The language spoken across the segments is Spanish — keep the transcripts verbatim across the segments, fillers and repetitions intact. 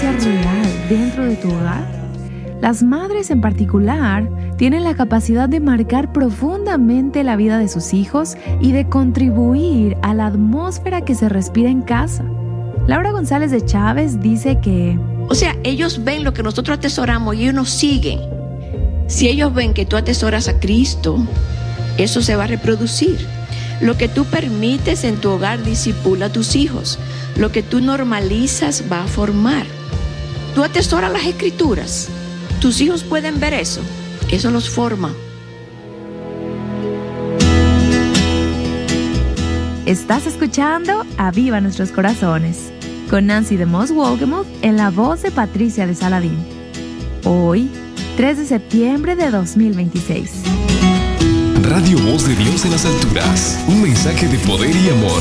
influencia real dentro de tu hogar? Las madres en particular tienen la capacidad de marcar profundamente la vida de sus hijos y de contribuir a la atmósfera que se respira en casa. Laura González de Chávez dice que... O sea, ellos ven lo que nosotros atesoramos y ellos nos siguen. Si ellos ven que tú atesoras a Cristo, eso se va a reproducir. Lo que tú permites en tu hogar disipula a tus hijos. Lo que tú normalizas va a formar. Tú atesoras las Escrituras. Tus hijos pueden ver eso. Eso los forma. Estás escuchando Aviva Nuestros Corazones con Nancy de Moss Wolgemuth en la voz de Patricia de Saladín. Hoy, tres de septiembre de dos mil veintiséis. Radio Voz de Dios en las alturas. Un mensaje de poder y amor.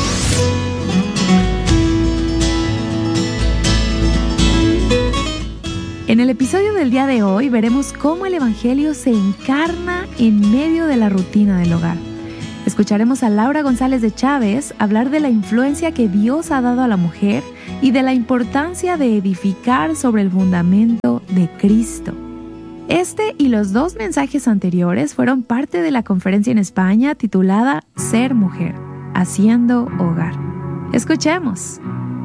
En el episodio del día de hoy veremos cómo el Evangelio se encarna en medio de la rutina del hogar. Escucharemos a Laura González de Chávez hablar de la influencia que Dios ha dado a la mujer y de la importancia de edificar sobre el fundamento de Cristo. Este y los dos mensajes anteriores fueron parte de la conferencia en España titulada Ser Mujer, Haciendo Hogar. Escuchemos.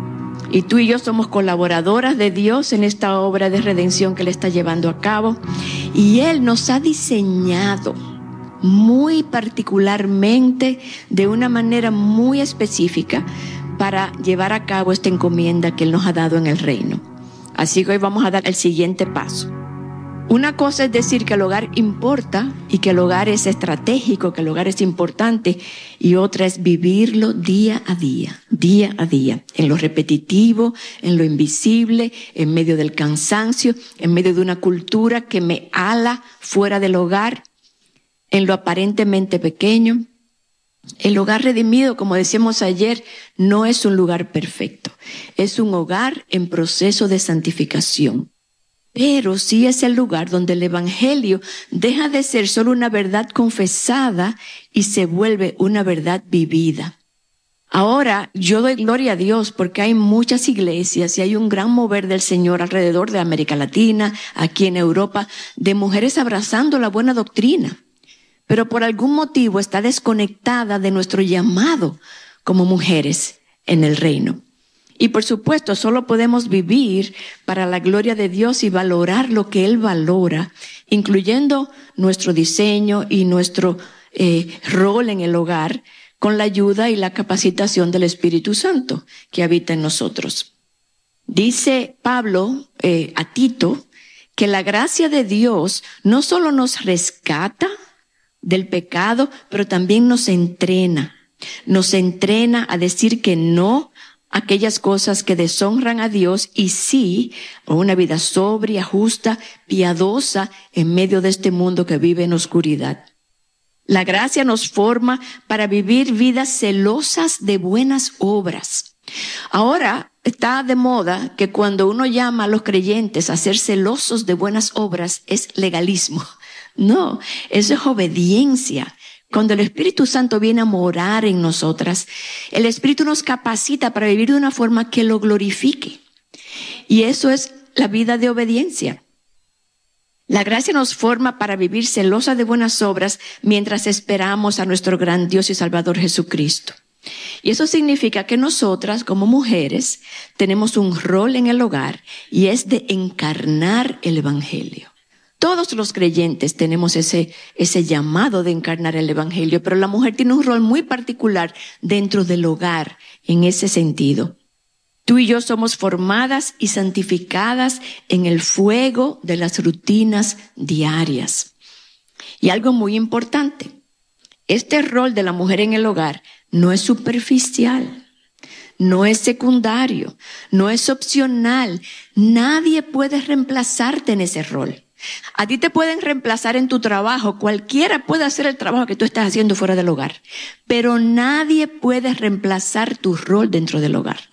Y tú y yo somos colaboradoras de Dios en esta obra de redención que Él está llevando a cabo. Y Él nos ha diseñado muy particularmente, de una manera muy específica, para llevar a cabo esta encomienda que Él nos ha dado en el reino. Así que hoy vamos a dar el siguiente paso. Una cosa es decir que el hogar importa y que el hogar es estratégico, que el hogar es importante, y otra es vivirlo día a día, día a día, en lo repetitivo, en lo invisible, en medio del cansancio, en medio de una cultura que me ala fuera del hogar, en lo aparentemente pequeño. El hogar redimido, como decíamos ayer, no es un lugar perfecto, es un hogar en proceso de santificación. Pero sí es el lugar donde el Evangelio deja de ser solo una verdad confesada y se vuelve una verdad vivida. Ahora, yo doy gloria a Dios porque hay muchas iglesias y hay un gran mover del Señor alrededor de América Latina, aquí en Europa, de mujeres abrazando la buena doctrina. Pero por algún motivo está desconectada de nuestro llamado como mujeres en el reino. Y por supuesto, solo podemos vivir para la gloria de Dios y valorar lo que Él valora, incluyendo nuestro diseño y nuestro eh, rol en el hogar, con la ayuda y la capacitación del Espíritu Santo que habita en nosotros. Dice Pablo eh, a Tito que la gracia de Dios no solo nos rescata del pecado, pero también nos entrena. Nos entrena a decir que no aquellas cosas que deshonran a Dios y sí a una vida sobria, justa, piadosa en medio de este mundo que vive en oscuridad. La gracia nos forma para vivir vidas celosas de buenas obras. Ahora está de moda que cuando uno llama a los creyentes a ser celosos de buenas obras es legalismo. No, eso es obediencia. Cuando el Espíritu Santo viene a morar en nosotras, el Espíritu nos capacita para vivir de una forma que lo glorifique. Y eso es la vida de obediencia. La gracia nos forma para vivir celosa de buenas obras mientras esperamos a nuestro gran Dios y Salvador Jesucristo. Y eso significa que nosotras, como mujeres, tenemos un rol en el hogar y es de encarnar el Evangelio. Todos los creyentes tenemos ese, ese llamado de encarnar el Evangelio, pero la mujer tiene un rol muy particular dentro del hogar en ese sentido. Tú y yo somos formadas y santificadas en el fuego de las rutinas diarias. Y algo muy importante, este rol de la mujer en el hogar no es superficial, no es secundario, no es opcional. Nadie puede reemplazarte en ese rol. A ti te pueden reemplazar en tu trabajo, cualquiera puede hacer el trabajo que tú estás haciendo fuera del hogar, pero nadie puede reemplazar tu rol dentro del hogar.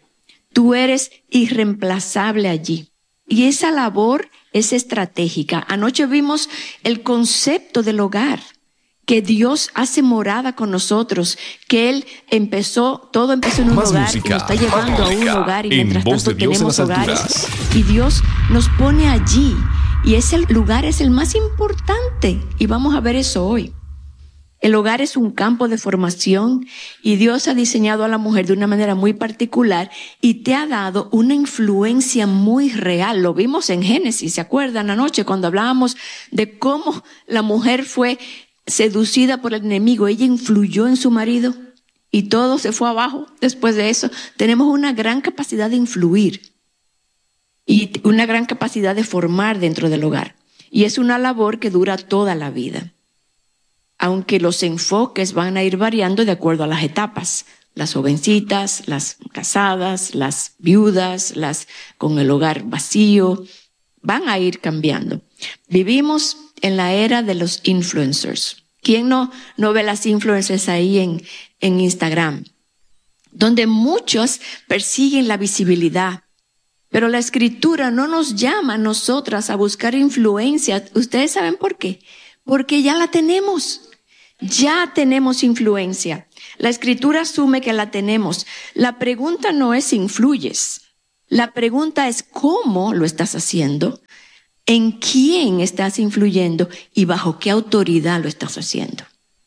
Tú eres irreemplazable allí. Y esa labor es estratégica. Anoche vimos el concepto del hogar, que Dios hace morada con nosotros, que Él empezó, todo empezó en un Más hogar música, y nos está llevando a un música, hogar y en mientras Voz tanto de Dios en tenemos las hogares alturas. y Dios nos pone allí y ese lugar es el más importante y vamos a ver eso hoy. El hogar es un campo de formación y Dios ha diseñado a la mujer de una manera muy particular y te ha dado una influencia muy real. Lo vimos en Génesis, ¿se acuerdan anoche cuando hablábamos de cómo la mujer fue seducida por el enemigo? Ella influyó en su marido y todo se fue abajo después de eso. Tenemos una gran capacidad de influir y una gran capacidad de formar dentro del hogar. Y es una labor que dura toda la vida. Aunque los enfoques van a ir variando de acuerdo a las etapas. Las jovencitas, las casadas, las viudas, las con el hogar vacío, van a ir cambiando. Vivimos en la era de los influencers. ¿Quién no, no ve las influencers ahí en, en Instagram? Donde muchos persiguen la visibilidad. Pero la Escritura no nos llama a nosotras a buscar influencia. ¿Ustedes saben por qué? Porque ya la tenemos. Ya tenemos influencia. La Escritura asume que la tenemos. La pregunta no es si influyes. La pregunta es cómo lo estás haciendo, en quién estás influyendo y bajo qué autoridad lo estás haciendo.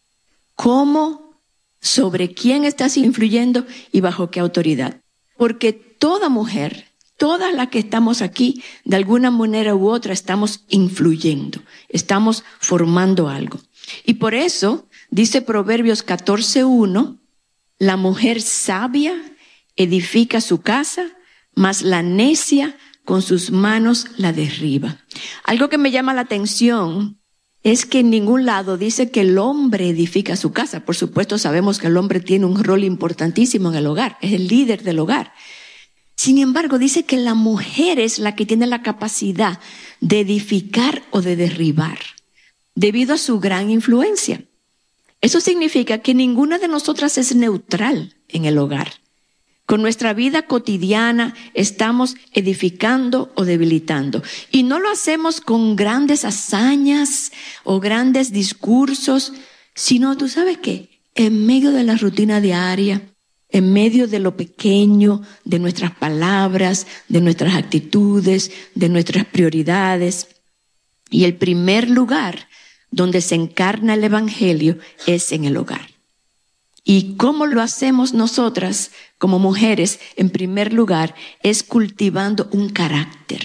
¿Cómo? ¿Sobre quién estás influyendo y bajo qué autoridad? Porque toda mujer, todas las que estamos aquí, de alguna manera u otra estamos influyendo, estamos formando algo. Y por eso, dice Proverbios catorce uno, la mujer sabia edifica su casa, mas la necia con sus manos la derriba. Algo que me llama la atención es que en ningún lado dice que el hombre edifica su casa. Por supuesto, sabemos que el hombre tiene un rol importantísimo en el hogar, es el líder del hogar. Sin embargo, dice que la mujer es la que tiene la capacidad de edificar o de derribar, debido a su gran influencia. Eso significa que ninguna de nosotras es neutral en el hogar. Con nuestra vida cotidiana estamos edificando o debilitando. Y no lo hacemos con grandes hazañas o grandes discursos, sino, ¿tú sabes qué? En medio de la rutina diaria, en medio de lo pequeño, de nuestras palabras, de nuestras actitudes, de nuestras prioridades. Y el primer lugar donde se encarna el Evangelio es en el hogar. ¿Y cómo lo hacemos nosotras como mujeres? En primer lugar, es cultivando un carácter.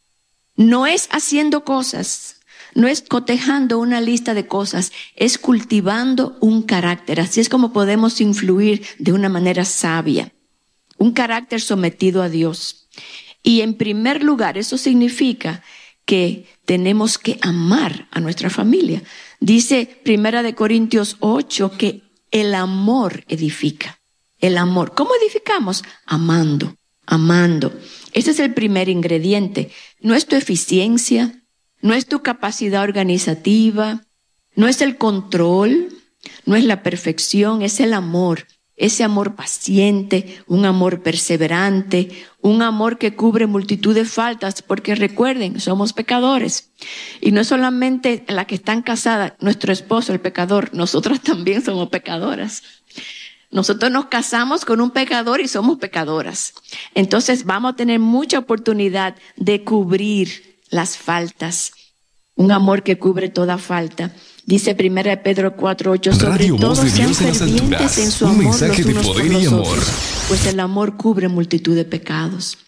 No es haciendo cosas, no es cotejando una lista de cosas, es cultivando un carácter. Así es como podemos influir de una manera sabia. Un carácter sometido a Dios. Y en primer lugar, eso significa que tenemos que amar a nuestra familia. Dice Primera de Corintios ocho que el amor edifica. El amor. ¿Cómo edificamos? Amando, amando. Ese es el primer ingrediente. No es tu eficiencia, no es tu capacidad organizativa, no es el control, no es la perfección, es el amor. Ese amor paciente, un amor perseverante, un amor que cubre multitud de faltas, porque recuerden, somos pecadores. Y no solamente las que están casadas, nuestro esposo, el pecador, nosotras también somos pecadoras. Nosotros nos casamos con un pecador y somos pecadoras. Entonces vamos a tener mucha oportunidad de cubrir las faltas. Un amor que cubre toda falta. Dice Primera de Pedro cuatro ocho, sobre todo sean fervientes en su amor los unos por los otros, pues el amor cubre multitud de pecados.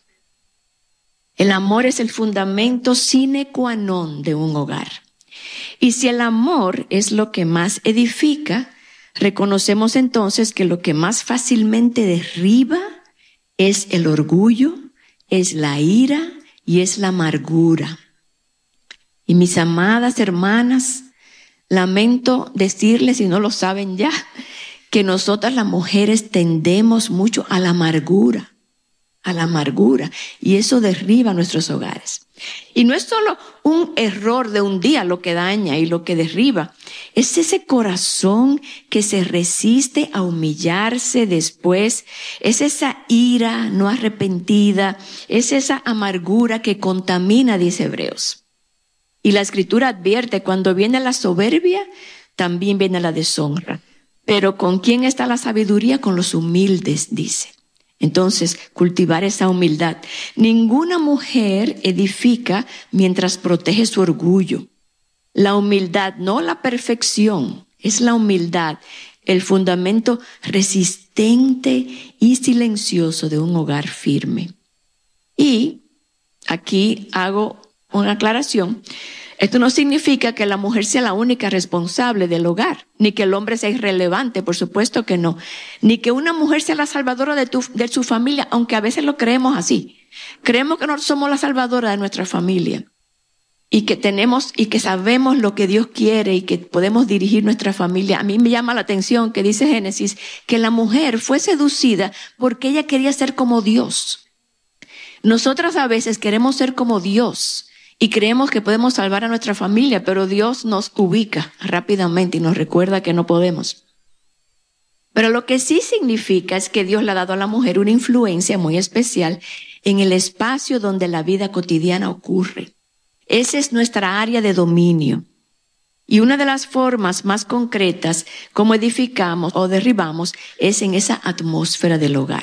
El amor es el fundamento sine qua non de un hogar. Y si el amor es lo que más edifica, reconocemos entonces que lo que más fácilmente derriba es el orgullo, es la ira y es la amargura. Y mis amadas hermanas, lamento decirles, si no lo saben ya, que nosotras las mujeres tendemos mucho a la amargura, a la amargura, y eso derriba nuestros hogares. Y no es solo un error de un día lo que daña y lo que derriba, es ese corazón que se resiste a humillarse después, es esa ira no arrepentida, es esa amargura que contamina, dice Hebreos. Y la Escritura advierte, cuando viene la soberbia, también viene la deshonra. Pero ¿con quién está la sabiduría? Con los humildes, dice. Entonces, cultivar esa humildad. Ninguna mujer edifica mientras protege su orgullo. La humildad, no la perfección, es la humildad, el fundamento resistente y silencioso de un hogar firme. Y aquí hago una aclaración. Esto no significa que la mujer sea la única responsable del hogar, ni que el hombre sea irrelevante, por supuesto que no. Ni que una mujer sea la salvadora de, tu, de su familia, aunque a veces lo creemos así. Creemos que no somos la salvadora de nuestra familia. Y que tenemos, y que sabemos lo que Dios quiere y que podemos dirigir nuestra familia. A mí me llama la atención que dice Génesis que la mujer fue seducida porque ella quería ser como Dios. Nosotras a veces queremos ser como Dios. Y creemos que podemos salvar a nuestra familia, pero Dios nos ubica rápidamente y nos recuerda que no podemos. Pero lo que sí significa es que Dios le ha dado a la mujer una influencia muy especial en el espacio donde la vida cotidiana ocurre. Esa es nuestra área de dominio. Y una de las formas más concretas como edificamos o derribamos es en esa atmósfera del hogar.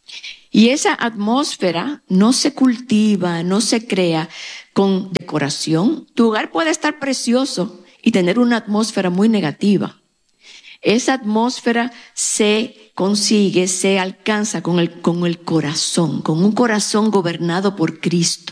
Y esa atmósfera no se cultiva, no se crea con decoración. Tu hogar puede estar precioso y tener una atmósfera muy negativa. Esa atmósfera se consigue, se alcanza con el, con el corazón, con un corazón gobernado por Cristo.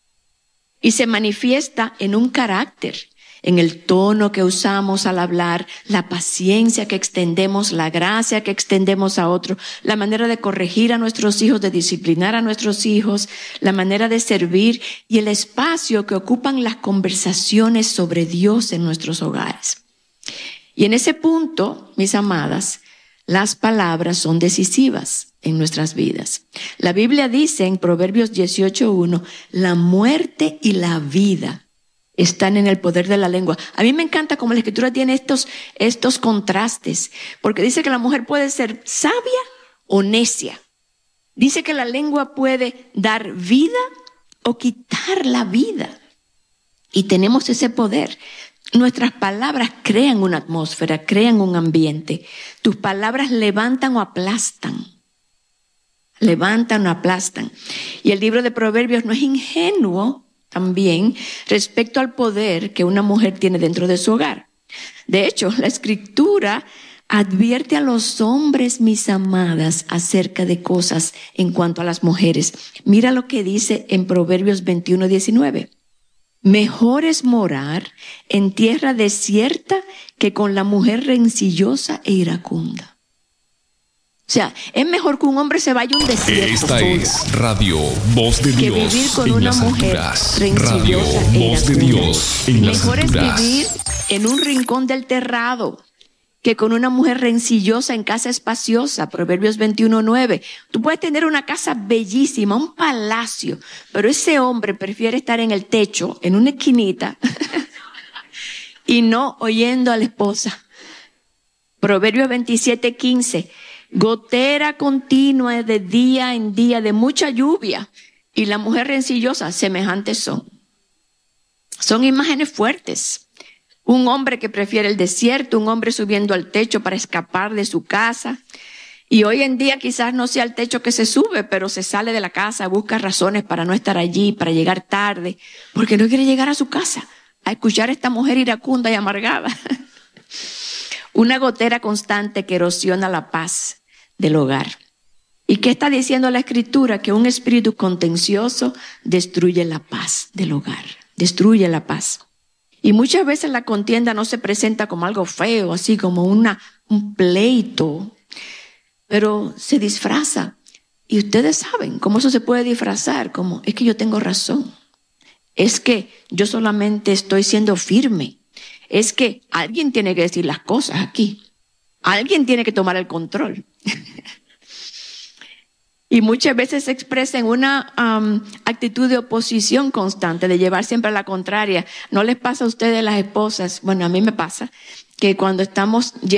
Y se manifiesta en un carácter, en el tono que usamos al hablar, la paciencia que extendemos, la gracia que extendemos a otro, la manera de corregir a nuestros hijos, de disciplinar a nuestros hijos, la manera de servir y el espacio que ocupan las conversaciones sobre Dios en nuestros hogares. Y en ese punto, mis amadas, las palabras son decisivas en nuestras vidas. La Biblia dice en Proverbios dieciocho uno, la muerte y la vida están en el poder de la lengua. A mí me encanta cómo la Escritura tiene estos, estos contrastes, porque dice que la mujer puede ser sabia o necia. Dice que la lengua puede dar vida o quitar la vida. Y tenemos ese poder. Nuestras palabras crean una atmósfera, crean un ambiente. Tus palabras levantan o aplastan. Levantan o aplastan. Y el libro de Proverbios no es ingenuo también respecto al poder que una mujer tiene dentro de su hogar. De hecho, la Escritura advierte a los hombres, mis amadas, acerca de cosas en cuanto a las mujeres. Mira lo que dice en Proverbios veintiuno diecinueve. Mejor es morar en tierra desierta que con la mujer rencillosa e iracunda. O sea, es mejor que un hombre se vaya a un desierto Esta solo, es Radio Voz de que Dios vivir con en una las mujer alturas. rencillosa Radio e Voz de iracunda. Dios en las Mejor es alturas. vivir en un rincón del terrado que con una mujer rencillosa en casa espaciosa. Proverbios veintiuno nueve. Tú puedes tener una casa bellísima, un palacio, pero ese hombre prefiere estar en el techo, en una esquinita, y no oyendo a la esposa. Proverbios veintisiete quince. Gotera continua de día en día, de mucha lluvia, y la mujer rencillosa, semejantes son. Son imágenes fuertes. Un hombre que prefiere el desierto, un hombre subiendo al techo para escapar de su casa. Y hoy en día quizás no sea el techo que se sube, pero se sale de la casa, busca razones para no estar allí, para llegar tarde, porque no quiere llegar a su casa a escuchar a esta mujer iracunda y amargada. Una gotera constante que erosiona la paz del hogar. ¿Y qué está diciendo la Escritura? Que un espíritu contencioso destruye la paz del hogar, destruye la paz. Y muchas veces la contienda no se presenta como algo feo, así como una, un pleito, pero se disfraza. Y ustedes saben cómo eso se puede disfrazar, como es que yo tengo razón, es que yo solamente estoy siendo firme. Es que alguien tiene que decir las cosas aquí. Alguien tiene que tomar el control. Y muchas veces se expresa en una um, actitud de oposición constante, de llevar siempre a la contraria. ¿No les pasa a ustedes, las esposas? Bueno, a mí me pasa que cuando estamos